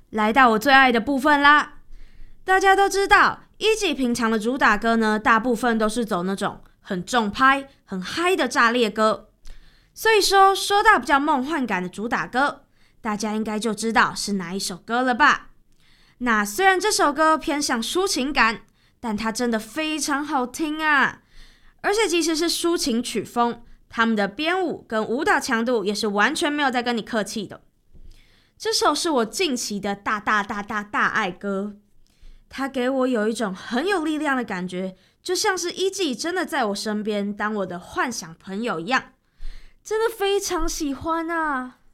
来到我最爱的部分啦。大家都知道，1级平常的主打歌呢，大部分都是走那种很重拍、很嗨的炸裂歌。所以说到比较梦幻感的主打歌，大家应该就知道是哪一首歌了吧？那虽然这首歌偏向抒情感，但它真的非常好听啊！而且即使是抒情曲风，他们的编舞跟舞蹈强度也是完全没有在跟你客气的。这首是我近期的大爱歌，它给我有一种很有力量的感觉，就像是1季真的在我身边当我的幻想朋友一样，真的非常喜欢啊！